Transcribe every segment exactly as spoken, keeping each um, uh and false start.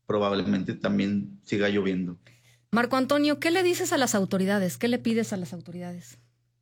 probablemente también siga lloviendo. Marco Antonio, ¿qué le dices a las autoridades? ¿Qué le pides a las autoridades?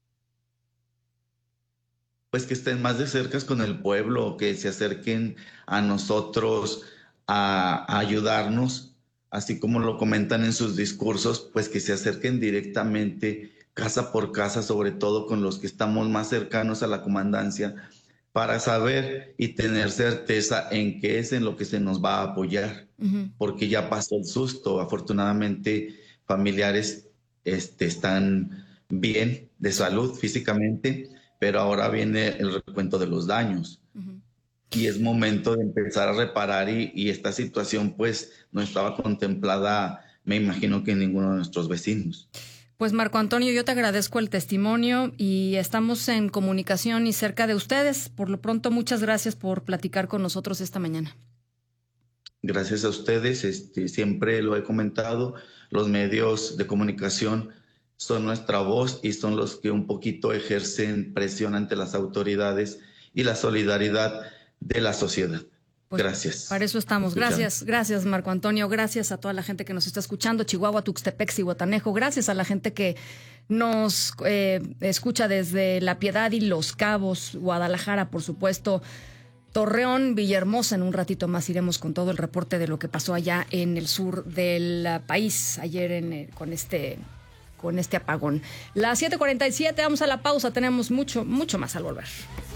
Pues que estén más de cerca con el pueblo, que se acerquen a nosotros a, a ayudarnos, así como lo comentan en sus discursos, pues que se acerquen directamente casa por casa, sobre todo con los que estamos más cercanos a la comandancia, para saber y tener certeza en qué es en lo que se nos va a apoyar, Uh-huh. porque ya pasó el susto. Afortunadamente, familiares este, están bien de salud físicamente, pero ahora viene el recuento de los daños. Uh-huh. Y es momento de empezar a reparar y, y esta situación pues no estaba contemplada, me imagino que en ninguno de nuestros vecinos. Pues Marco Antonio, yo te agradezco el testimonio y estamos en comunicación y cerca de ustedes. Por lo pronto, muchas gracias por platicar con nosotros esta mañana. Gracias a ustedes, este, siempre lo he comentado, los medios de comunicación son nuestra voz y son los que un poquito ejercen presión ante las autoridades y la solidaridad de la sociedad. Pues gracias. Para eso estamos. Gracias, gracias Marco Antonio. Gracias a toda la gente que nos está escuchando, Chihuahua, Tuxtepec, Zihuatanejo. Gracias a la gente que nos eh, escucha desde La Piedad y Los Cabos, Guadalajara, por supuesto, Torreón, Villahermosa. En un ratito más iremos con todo el reporte de lo que pasó allá en el sur del país ayer en, con este con este apagón. Las siete cuarenta y siete, vamos a la pausa. Tenemos mucho, mucho más al volver.